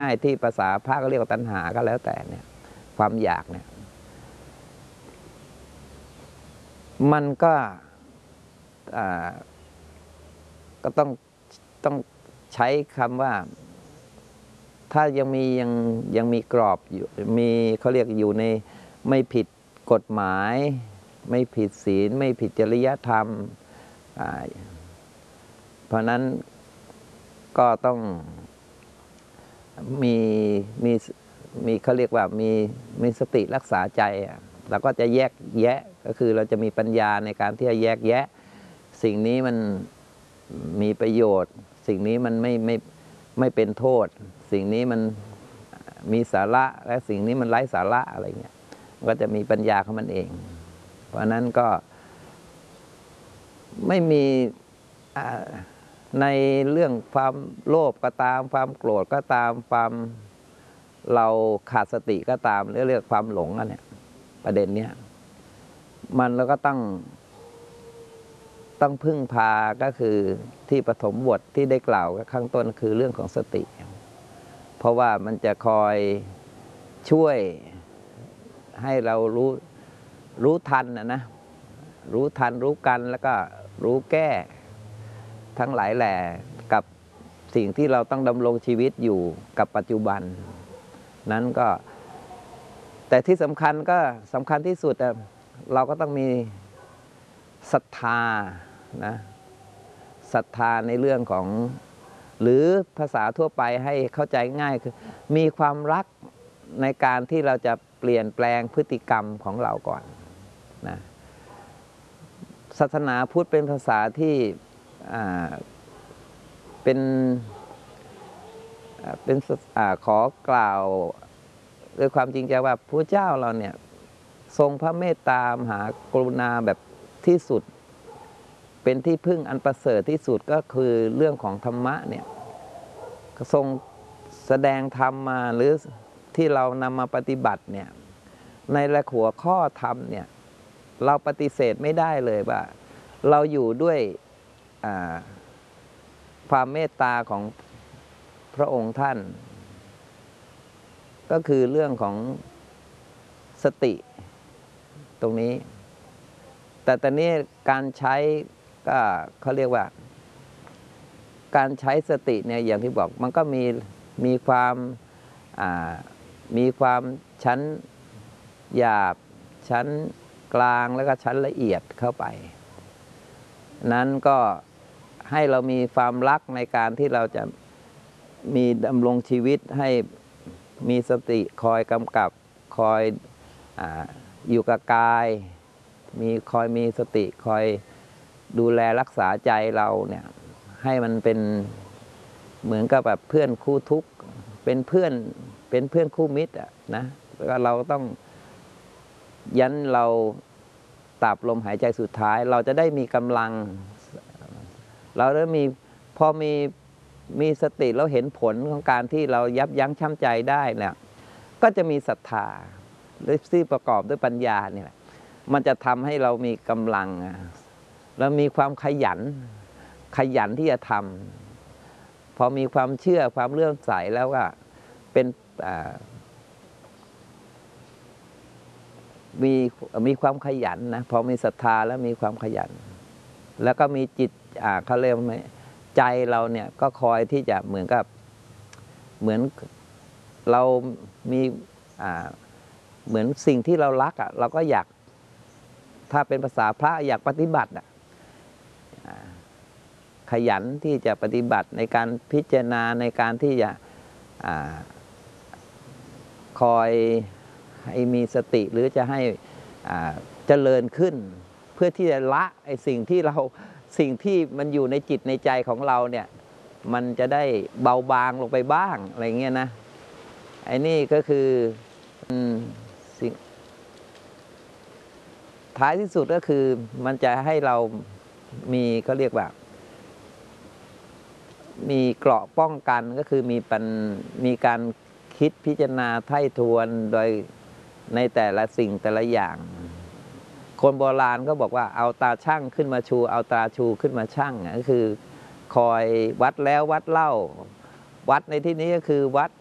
ง่ายที่ภาษาพระก็เรียกว่าตัณหาก็แล้วแต่เนี่ยความอยากเนี่ยมันก็ต้องใช้คำว่าถ้ายังมีกรอบอยู่มีเขาเรียกอยู่ในไม่ผิดกฎหมายไม่ผิดศีลไม่ผิดจริยธรรมเพราะนั้นก็ต้องมีเขาเรียกว่ามีสติรักษาใจเราก็จะแยกแยะก็คือเราจะมีปัญญาในการที่จะแยกแยะสิ่งนี้มันมีประโยชน์สิ่งนี้มันไม่เป็นโทษสิ่งนี้มันมีสาระและสิ่งนี้มันไร้สาระอะไรเงี้ยก็จะมีปัญญาของมันเองเพราะนั้นก็ไม่มีในเรื่องความโลภก็ตามความโกรธก็ตามความเราขาดสติก็ตามเรื่องความหลงอันเนี้ยประเด็นเนี้ยมันเราก็ต้องพึ่งพาก็คือที่ปฐมบทที่ได้กล่าวข้างต้นคือเรื่องของสติเพราะว่ามันจะคอยช่วยให้เรารู้ทันนะรู้ทันรู้กันแล้วก็รู้แก้ทั้งหลายแหล่กับสิ่งที่เราต้องดำรงชีวิตอยู่กับปัจจุบันนั้นก็แต่ที่สำคัญที่สุดเราก็ต้องมีศรัทธานะศรัทธาในเรื่องของหรือภาษาทั่วไปให้เข้าใจง่ายคือมีความรักในการที่เราจะเปลี่ยนแปลงพฤติกรรมของเราก่อนนะศาสนาพุทธเป็นภาษาที่เป็นขอกล่าวด้วยความจริงใจว่าพระเจ้าเราเนี่ยทรงพระเมตตามหากรุณาแบบที่สุดเป็นที่พึ่งอันประเสริฐที่สุดก็คือเรื่องของธรรมะเนี่ยทรงแสดงธรรมมาหรือที่เรานำมาปฏิบัติเนี่ยในหัวข้อธรรมเนี่ยเราปฏิเสธไม่ได้เลยว่าเราอยู่ด้วยความเมตตาของพระองค์ท่านก็คือเรื่องของสติตรงนี้แต่ตอนนี้การใช้ก็เขาเรียกว่าการใช้สติเนี่ยอย่างที่บอกมันก็มีความชั้นหยาบชั้นกลางแล้วก็ชั้นละเอียดเข้าไปนั้นก็ให้เรามีความรักในการที่เราจะมีดำรงชีวิตให้มีสติคอยกำกับคอยอยู่กับกายคอยมีสติคอยดูแลรักษาใจเราเนี่ยให้มันเป็นเหมือนกับแบบเพื่อนคู่ทุกข์เป็นเพื่อนคู่มิตรนะแล้วก็เราต้องยันเราตับลมหายใจสุดท้ายเราจะได้มีกำลังเราได้พอมีสติแล้วเห็นผลของการที่เรายับยั้งชั่งใจได้เนี่ยก็จะมีศรัทธาหรือที่ประกอบด้วยปัญญาเนี่ยมันจะทำให้เรามีกำลังแล้วมีความขยันที่จะทำพอมีความเชื่อความเลื่อมใสแล้วก็เป็นมีความขยันนะพอมีศรัทธาแล้วมีความขยันแล้วก็มีจิตเขาเรียกว่าใจเราเนี่ยก็คอยที่จะเหมือนเรามีเหมือนสิ่งที่เรารักเราก็อยากถ้าเป็นภาษาพระอยากปฏิบัติขยันที่จะปฏิบัติในการพิจารณาในการที่จะคอยให้มีสติหรือจะให้เจริญขึ้นเพื่อที่จะละไอ้สิ่งที่มันอยู่ในจิตในใจของเราเนี่ยมันจะได้เบาบางลงไปบ้างอะไรเงี้ยนะไอ้นี่ก็คือสิ่งท้ายที่สุดก็คือมันจะให้เราเขาเรียกว่ามีเกราะป้องกันก็คือมีการคิดพิจารณาไถ่ทวนโดยในแต่ละสิ่งแต่ละอย่างคนโบราณก็บอกว่าเอาตาชั่งขึ้นมาชูเอาตาชูขึ้นมาชั่งก็คือคอยวัดแล้ววัดเล่าวัดในที่นี้ก็คือวัด